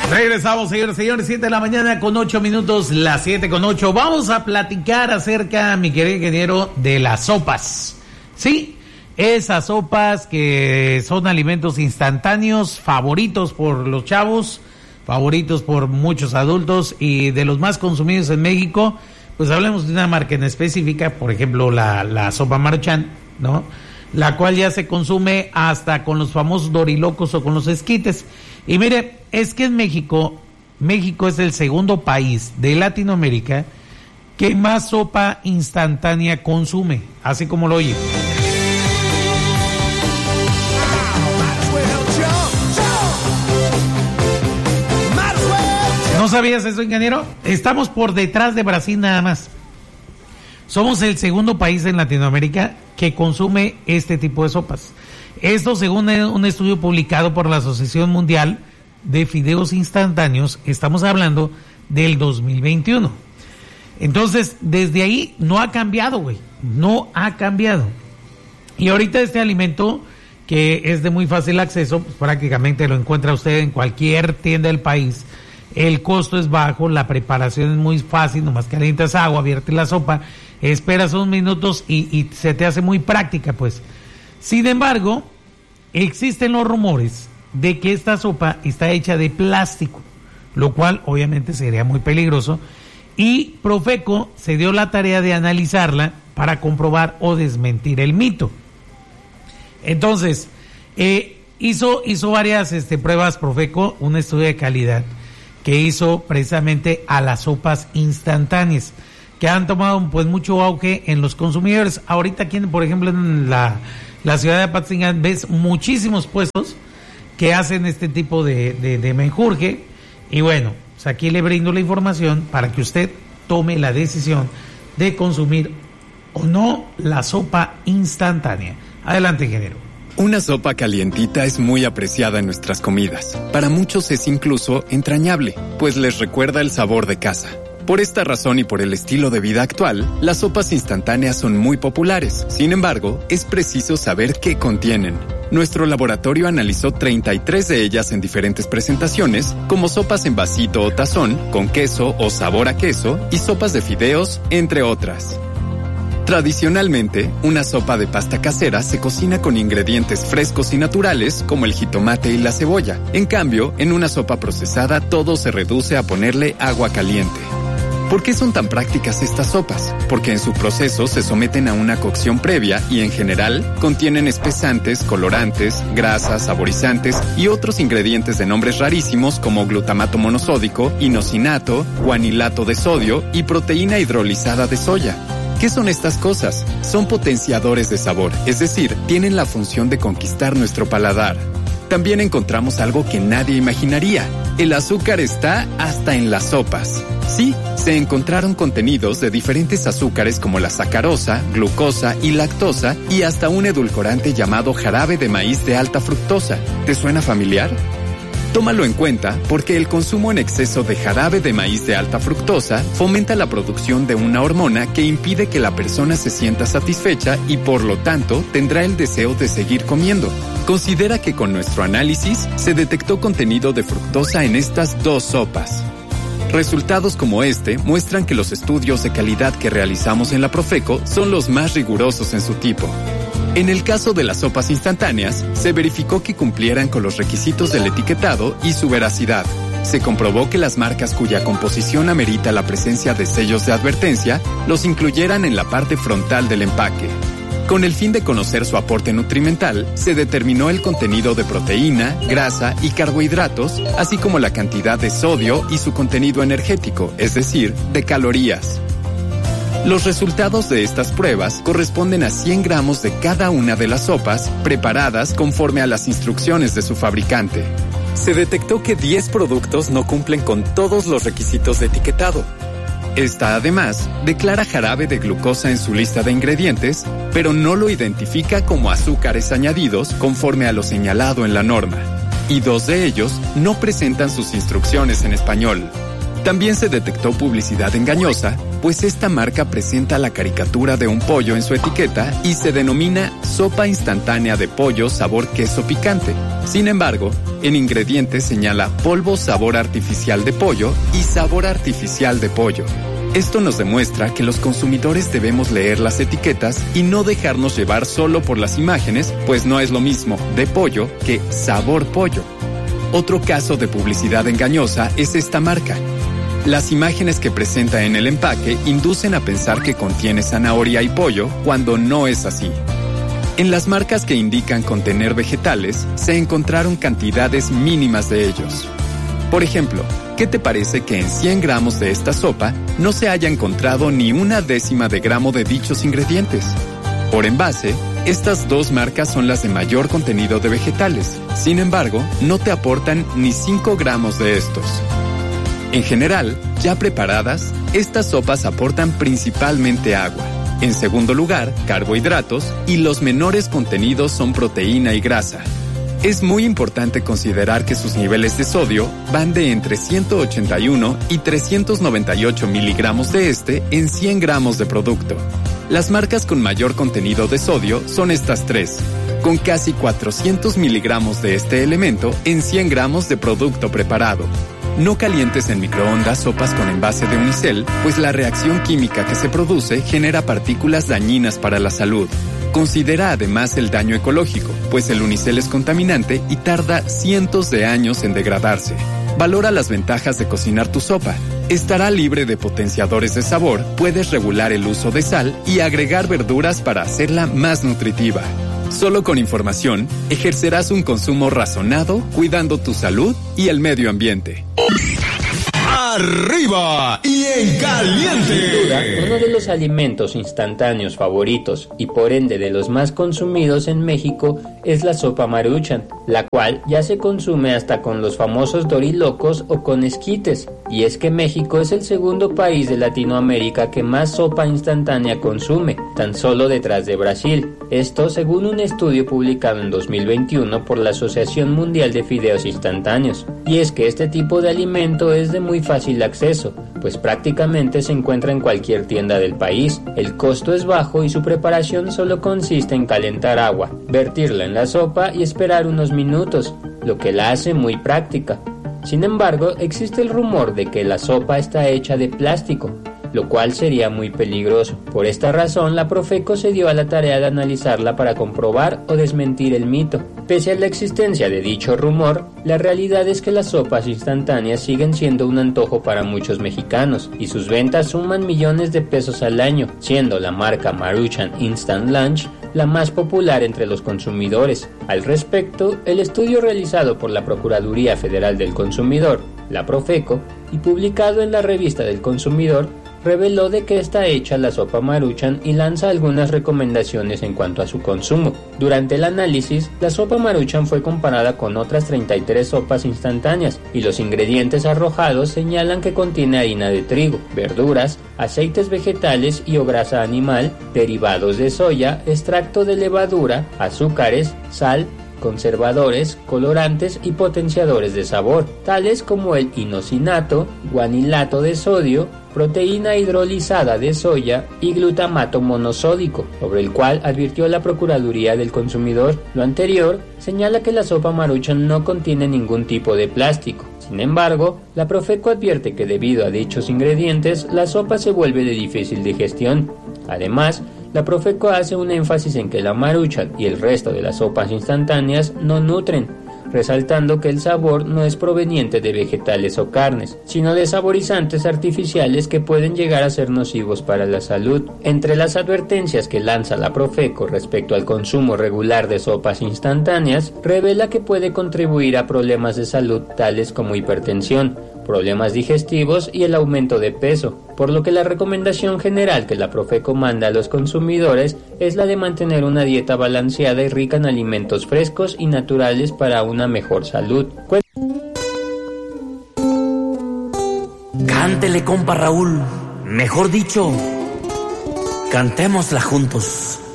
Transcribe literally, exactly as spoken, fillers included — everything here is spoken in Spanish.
Regresamos, señores, señores, siete de la mañana con ocho minutos, las siete con ocho. Vamos a platicar acerca, mi querido ingeniero, de las sopas. Sí, esas sopas que son alimentos instantáneos, favoritos por los chavos, favoritos por muchos adultos y de los más consumidos en México. Pues hablemos de una marca en específica, por ejemplo, la, la sopa Maruchan, ¿no? La cual ya se consume hasta con los famosos dorilocos o con los esquites. Y mire, es que en México, México es el segundo país de Latinoamérica que más sopa instantánea consume, así como lo oye. ¿No sabías eso, ingeniero? Estamos por detrás de Brasil nada más. Somos el segundo país en Latinoamérica que consume este tipo de sopas. Esto según un estudio publicado por la Asociación Mundial de Fideos Instantáneos, estamos hablando del dos mil veintiuno. Entonces, desde ahí no ha cambiado, güey, no ha cambiado. Y ahorita este alimento, que es de muy fácil acceso, pues prácticamente lo encuentra usted en cualquier tienda del país. El costo es bajo, la preparación es muy fácil, nomás calientas agua, viertes la sopa, esperas unos minutos y, y se te hace muy práctica, pues. Sin embargo, existen los rumores de que esta sopa está hecha de plástico, lo cual obviamente sería muy peligroso, y Profeco se dio la tarea de analizarla para comprobar o desmentir el mito. Entonces, eh, hizo, hizo varias este, pruebas Profeco, un estudio de calidad que hizo precisamente a las sopas instantáneas, que han tomado pues mucho auge en los consumidores. Ahorita aquí, por ejemplo, en la, la ciudad de Apatzingán, ves muchísimos puestos que hacen este tipo de, de, de menjurje. Y bueno, pues aquí le brindo la información para que usted tome la decisión de consumir o no la sopa instantánea. Adelante, ingeniero. Una sopa calientita es muy apreciada en nuestras comidas. Para muchos es incluso entrañable, pues les recuerda el sabor de casa. Por esta razón y por el estilo de vida actual, las sopas instantáneas son muy populares. Sin embargo, es preciso saber qué contienen. Nuestro laboratorio analizó treinta y tres de ellas en diferentes presentaciones, como sopas en vasito o tazón, con queso o sabor a queso, y sopas de fideos, entre otras. Tradicionalmente, una sopa de pasta casera se cocina con ingredientes frescos y naturales como el jitomate y la cebolla. En cambio, en una sopa procesada todo se reduce a ponerle agua caliente. ¿Por qué son tan prácticas estas sopas? Porque en su proceso se someten a una cocción previa y en general contienen espesantes, colorantes, grasas, saborizantes y otros ingredientes de nombres rarísimos como glutamato monosódico, inosinato, guanilato de sodio y proteína hidrolizada de soya. ¿Qué son estas cosas? Son potenciadores de sabor, es decir, tienen la función de conquistar nuestro paladar. También encontramos algo que nadie imaginaría. El azúcar está hasta en las sopas. Sí, se encontraron contenidos de diferentes azúcares como la sacarosa, glucosa y lactosa y hasta un edulcorante llamado jarabe de maíz de alta fructosa. ¿Te suena familiar? Tómalo en cuenta porque el consumo en exceso de jarabe de maíz de alta fructosa fomenta la producción de una hormona que impide que la persona se sienta satisfecha y por lo tanto tendrá el deseo de seguir comiendo. Considera que con nuestro análisis se detectó contenido de fructosa en estas dos sopas. Resultados como este muestran que los estudios de calidad que realizamos en la Profeco son los más rigurosos en su tipo. En el caso de las sopas instantáneas, se verificó que cumplieran con los requisitos del etiquetado y su veracidad. Se comprobó que las marcas cuya composición amerita la presencia de sellos de advertencia los incluyeran en la parte frontal del empaque. Con el fin de conocer su aporte nutrimental, se determinó el contenido de proteína, grasa y carbohidratos, así como la cantidad de sodio y su contenido energético, es decir, de calorías. Los resultados de estas pruebas corresponden a cien gramos de cada una de las sopas preparadas conforme a las instrucciones de su fabricante. Se detectó que diez productos no cumplen con todos los requisitos de etiquetado. Esta, además, declara jarabe de glucosa en su lista de ingredientes, pero no lo identifica como azúcares añadidos conforme a lo señalado en la norma. Y dos de ellos no presentan sus instrucciones en español. También se detectó publicidad engañosa, pues esta marca presenta la caricatura de un pollo en su etiqueta y se denomina sopa instantánea de pollo sabor queso picante. Sin embargo, en ingredientes señala polvo sabor artificial de pollo y sabor artificial de pollo. Esto nos demuestra que los consumidores debemos leer las etiquetas y no dejarnos llevar solo por las imágenes, pues no es lo mismo de pollo que sabor pollo. Otro caso de publicidad engañosa es esta marca. Las imágenes que presenta en el empaque inducen a pensar que contiene zanahoria y pollo cuando no es así. En las marcas que indican contener vegetales, se encontraron cantidades mínimas de ellos. Por ejemplo, ¿qué te parece que en cien gramos de esta sopa no se haya encontrado ni una décima de gramo de dichos ingredientes? Por envase, estas dos marcas son las de mayor contenido de vegetales. Sin embargo, no te aportan ni cinco gramos de estos. En general, ya preparadas, estas sopas aportan principalmente agua. En segundo lugar, carbohidratos y los menores contenidos son proteína y grasa. Es muy importante considerar que sus niveles de sodio van de entre ciento ochenta y uno y trescientos noventa y ocho miligramos de este en cien gramos de producto. Las marcas con mayor contenido de sodio son estas tres, con casi cuatrocientos miligramos de este elemento en cien gramos de producto preparado. No calientes en microondas sopas con envase de unicel, pues la reacción química que se produce genera partículas dañinas para la salud. Considera además el daño ecológico, pues el unicel es contaminante y tarda cientos de años en degradarse. Valora las ventajas de cocinar tu sopa. Estará libre de potenciadores de sabor, puedes regular el uso de sal y agregar verduras para hacerla más nutritiva. Solo con información, ejercerás un consumo razonado, cuidando tu salud y el medio ambiente. ¡Arriba y en caliente! Sin duda, uno de los alimentos instantáneos favoritos y por ende de los más consumidos en México es la sopa Maruchan, la cual ya se consume hasta con los famosos dorilocos o con esquites. Y es que México es el segundo país de Latinoamérica que más sopa instantánea consume, tan solo detrás de Brasil. Esto según un estudio publicado en dos mil veintiuno por la Asociación Mundial de Fideos Instantáneos. Y es que este tipo de alimento es de muy fácil acceso, pues prácticamente se encuentra en cualquier tienda del país. El costo es bajo y su preparación solo consiste en calentar agua, vertirla en la sopa y esperar unos minutos, lo que la hace muy práctica. Sin embargo, existe el rumor de que la sopa está hecha de plástico, lo cual sería muy peligroso. Por esta razón, la Profeco se dio a la tarea de analizarla para comprobar o desmentir el mito. Pese a la existencia de dicho rumor, la realidad es que las sopas instantáneas siguen siendo un antojo para muchos mexicanos y sus ventas suman millones de pesos al año, siendo la marca Maruchan Instant Lunch la más popular entre los consumidores. Al respecto, el estudio realizado por la Procuraduría Federal del Consumidor, la Profeco, y publicado en la Revista del Consumidor, reveló de qué está hecha la sopa Maruchan y lanza algunas recomendaciones en cuanto a su consumo. Durante el análisis, la sopa Maruchan fue comparada con otras treinta y tres sopas instantáneas y los ingredientes arrojados señalan que contiene harina de trigo, verduras, aceites vegetales y o grasa animal, derivados de soya, extracto de levadura, azúcares, sal, conservadores, colorantes y potenciadores de sabor, tales como el inosinato, guanilato de sodio, proteína hidrolizada de soya y glutamato monosódico, sobre el cual advirtió la Procuraduría del Consumidor. Lo anterior señala que la sopa Maruchan no contiene ningún tipo de plástico. Sin embargo, la Profeco advierte que debido a dichos ingredientes, la sopa se vuelve de difícil digestión. Además, la Profeco hace un énfasis en que la Maruchan y el resto de las sopas instantáneas no nutren, resaltando que el sabor no es proveniente de vegetales o carnes, sino de saborizantes artificiales que pueden llegar a ser nocivos para la salud. Entre las advertencias que lanza la Profeco respecto al consumo regular de sopas instantáneas, revela que puede contribuir a problemas de salud tales como hipertensión, problemas digestivos y el aumento de peso, por lo que la recomendación general que la Profeco manda a los consumidores es la de mantener una dieta balanceada y rica en alimentos frescos y naturales para una mejor salud. Cu- Cántele, compa Raúl, mejor dicho, cantémosla juntos.